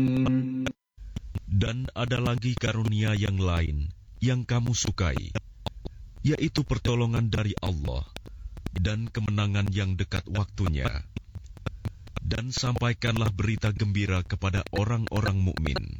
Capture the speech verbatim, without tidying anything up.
Dan ada lagi karunia yang lain yang kamu sukai, yaitu pertolongan dari Allah dan kemenangan yang dekat waktunya. Dan sampaikanlah berita gembira kepada orang-orang mukmin.